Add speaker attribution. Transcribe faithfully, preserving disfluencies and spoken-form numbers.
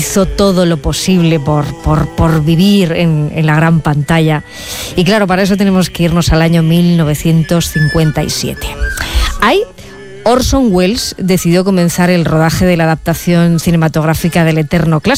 Speaker 1: hizo todo lo posible por, por, por vivir en, en la gran pantalla. Y claro, para eso tenemos que irnos al año mil novecientos cincuenta y siete. Ahí Orson Welles decidió comenzar el rodaje de la adaptación cinematográfica del eterno clásico.